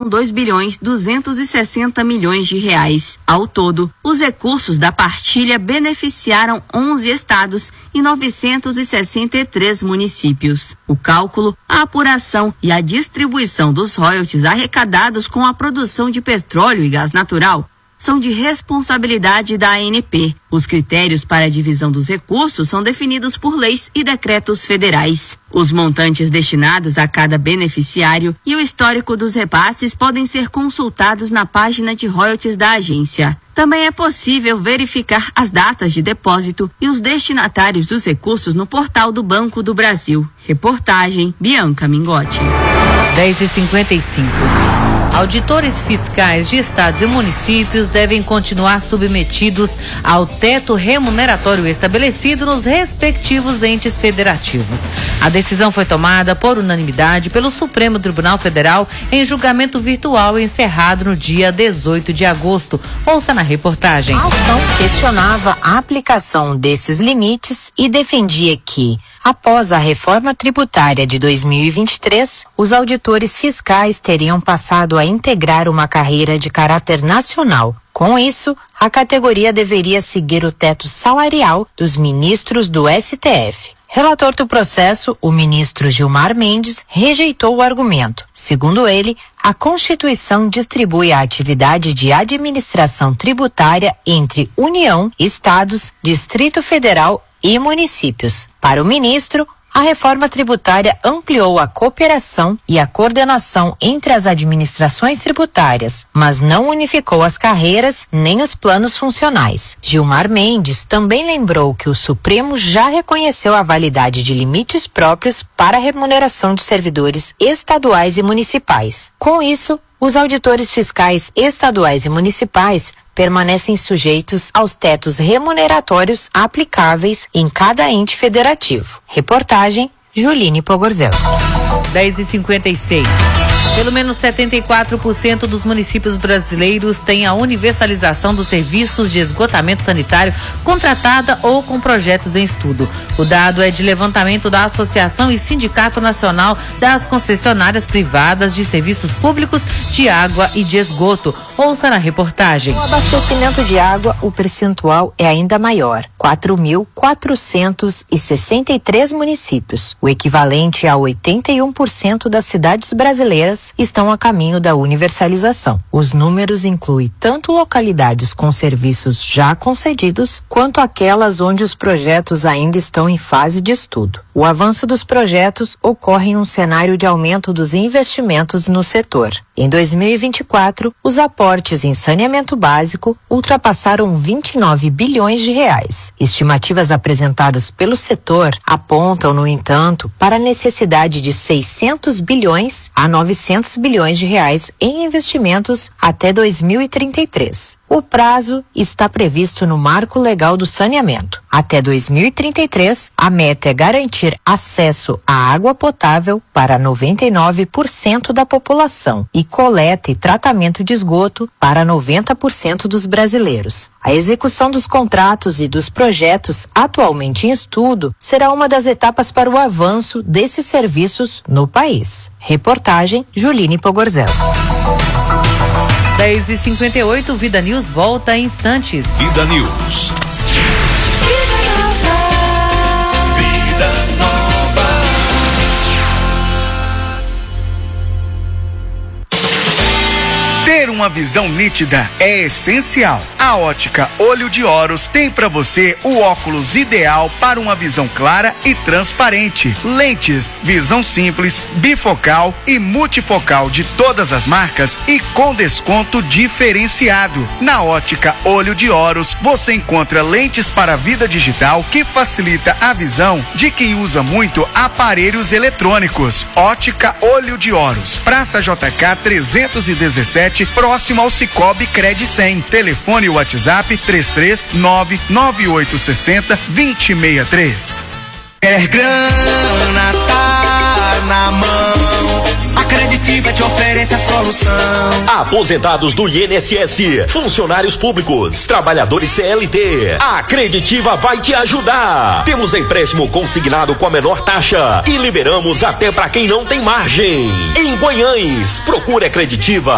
2,260 bilhões de reais. Ao todo, os recursos da partilha beneficiaram 11 estados e 963 municípios. O cálculo, a apuração e a distribuição dos royalties arrecadados com a produção de petróleo e gás natural são de responsabilidade da ANP. Os critérios para a divisão dos recursos são definidos por leis e decretos federais. Os montantes destinados a cada beneficiário e o histórico dos repasses podem ser consultados na página de royalties da agência. Também é possível verificar as datas de depósito e os destinatários dos recursos no portal do Banco do Brasil. Reportagem Bianca Mingotti. 10h55. Auditores fiscais de estados e municípios devem continuar submetidos ao teto remuneratório estabelecido nos respectivos entes federativos. A decisão foi tomada por unanimidade pelo Supremo Tribunal Federal em julgamento virtual encerrado no dia 18 de agosto. Ouça na reportagem. A ação questionava a aplicação desses limites e defendia que, após a reforma tributária de 2023, os auditores fiscais teriam passado a integrar uma carreira de caráter nacional. Com isso, a categoria deveria seguir o teto salarial dos ministros do STF. Relator do processo, o ministro Gilmar Mendes, rejeitou o argumento. Segundo ele, a Constituição distribui a atividade de administração tributária entre União, Estados, Distrito Federal e municípios. Para o ministro, a reforma tributária ampliou a cooperação e a coordenação entre as administrações tributárias, mas não unificou as carreiras nem os planos funcionais. Gilmar Mendes também lembrou que o Supremo já reconheceu a validade de limites próprios para a remuneração de servidores estaduais e municipais. Com isso, os auditores fiscais estaduais e municipais permanecem sujeitos aos tetos remuneratórios aplicáveis em cada ente federativo. Reportagem Juline Pogorzelski. 10h56. Pelo menos 74% dos municípios brasileiros têm a universalização dos serviços de esgotamento sanitário contratada ou com projetos em estudo. O dado é de levantamento da Associação e Sindicato Nacional das Concessionárias Privadas de Serviços Públicos de Água e de Esgoto. Ouça na reportagem. No abastecimento de água, o percentual é ainda maior, 4.463 municípios. O equivalente a 81% das cidades brasileiras estão a caminho da universalização. Os números incluem tanto localidades com serviços já concedidos, quanto aquelas onde os projetos ainda estão em fase de estudo. O avanço dos projetos ocorre em um cenário de aumento dos investimentos no setor. Em 2024, os aportes em saneamento básico ultrapassaram 29 bilhões de reais. Estimativas apresentadas pelo setor apontam, no entanto, para a necessidade de 600 bilhões a 900 bilhões de reais em investimentos até 2033. O prazo está previsto no Marco Legal do Saneamento. Até 2033, a meta é garantir acesso à água potável para 99% da população e coleta e tratamento de esgoto para 90% dos brasileiros. A execução dos contratos e dos projetos atualmente em estudo será uma das etapas para o avanço desses serviços no país. Reportagem Juline Pogorzelski. 10h58, Vida News volta em instantes. Vida News. Vida Nova. Ter uma visão nítida é essencial. A Ótica Olho de Horus tem para você o óculos ideal para uma visão clara e transparente. Lentes, visão simples, bifocal e multifocal de todas as marcas e com desconto diferenciado. Na Ótica Olho de Horus, você encontra lentes para a vida digital que facilita a visão de quem usa muito aparelhos eletrônicos. Ótica Olho de Horus, Praça JK 317, próximo ao Cicobi Cred 100. Telefone e WhatsApp 33998602063. É grana, tá na mão. A Creditiva te oferece a solução. Aposentados do INSS, funcionários públicos, trabalhadores CLT. A Creditiva vai te ajudar. Temos empréstimo consignado com a menor taxa e liberamos até para quem não tem margem. Em Guanhães, procure a Creditiva